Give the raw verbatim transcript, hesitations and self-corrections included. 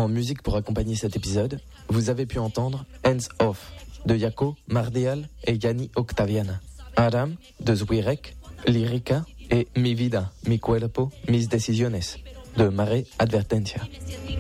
En musique pour accompagner cet épisode, vous avez pu entendre Hands Off de Jaco, Mardial et Yanni Octaviana, Aram de Zwirek, Lyrica et Mi Vida, Mi Cuerpo, Mis Decisiones de Mare Advertencia.